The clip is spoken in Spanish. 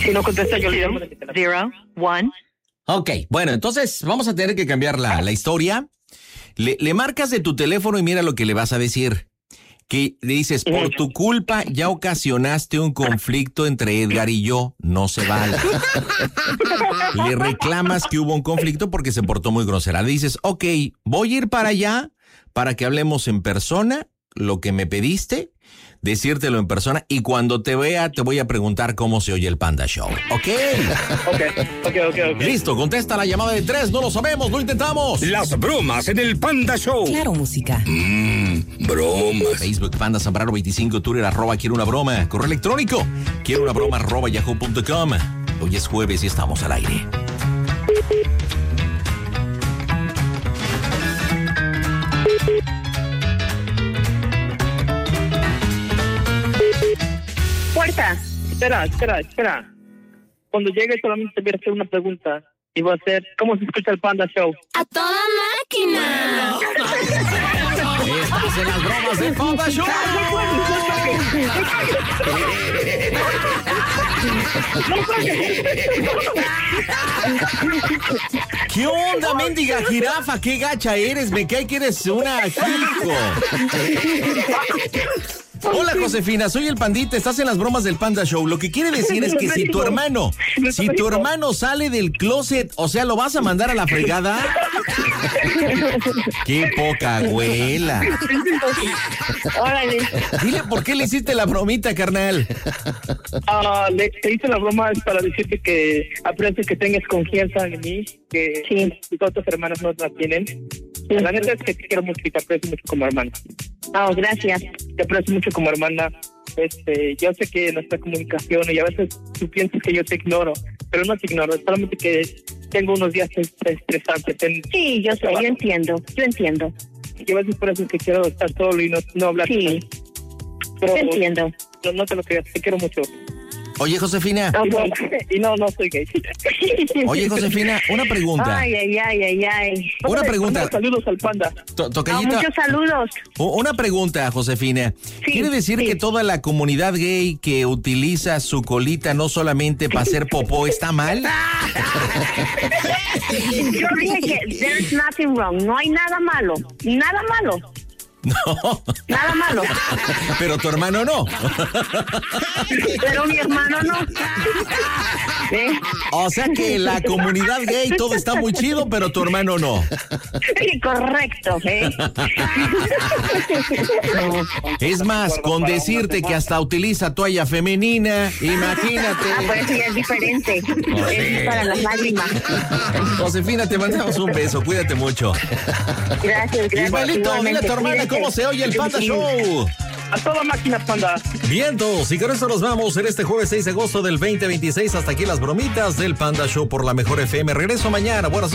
Si no contesta, yo le llamo. 0, 1. Ok, bueno, entonces vamos a tener que cambiar la historia. Le marcas de tu teléfono y mira lo que le vas a decir. Que le dices, por tu culpa ya ocasionaste un conflicto entre Edgar y yo, no se vale. Le reclamas que hubo un conflicto porque se portó muy grosera. Le dices, ok, voy a ir para allá para que hablemos en persona, lo que me pediste, decírtelo en persona, y cuando te vea te voy a preguntar cómo se oye el Panda Show, ¿ok? Ok. Listo, contesta la llamada de 3, no lo sabemos, lo intentamos. Las bromas en el Panda Show. Claro, música. Bromas. Facebook, Panda Zambrano 25, Twitter, @quiero una broma. Correo electrónico, quiero una broma @yahoo.com. Hoy es jueves y estamos al aire. Puerta. Espera. Cuando llegue solamente voy a hacer una pregunta y voy a hacer, ¿cómo se escucha el Panda Show? ¡A toda máquina! Estás en las bromas del Panda Show. ¿Qué onda, mendiga jirafa? ¿Qué gacha eres? Me cae que eres una jico. Hola, Josefina, soy el Pandita, estás en las bromas del Panda Show. Lo que quiere decir es que si tu hermano sale del closet, o sea, ¿lo vas a mandar a la fregada? ¡Qué poca abuela! Órale. Dile por qué le hiciste la bromita, carnal. Te hice la broma para decirte que aprecio que tengas confianza en mí, que tus otras hermanas no la tienen. La neta es que te quiero mucho y te aprecio mucho como hermana. Gracias. Te aprecio mucho como hermana. Yo sé que nuestra comunicación y a veces tú piensas que yo te ignoro, pero no te ignoro, solamente que tengo unos días estresantes. Sí, yo sé, yo entiendo. Y a veces por eso es que quiero estar solo y no hablar. Sí, pero te entiendo. No te lo creas, te quiero mucho. Oye, Josefina. Y no soy gay. Oye, Josefina, una pregunta. Ay. Una pregunta. Saludos al Panda. Tocallita. Muchos saludos. Una pregunta, Josefina. Sí, ¿Quiere decir que toda la comunidad gay que utiliza su colita no solamente para hacer popó está mal? Yo dije que there's nothing wrong. No hay nada malo. Nada malo. No. Nada malo. Pero tu hermano no. Pero mi hermano no. O sea que la comunidad gay todo está muy chido, pero tu hermano no. Sí, correcto. Es más, con decirte que hasta utiliza toalla femenina, imagínate. Pues sí, es diferente. Es para las lágrimas. Josefina, te mandamos un beso, cuídate mucho. Gracias. Ismaelito, dile a tu hermana cómo se oye el Panda Show. A toda máquina, Panda. Vientos, y con esto nos vamos en este jueves 6 de agosto del 2026. Hasta aquí las bromitas del Panda Show por la Mejor FM. Regreso mañana. Buenas noches.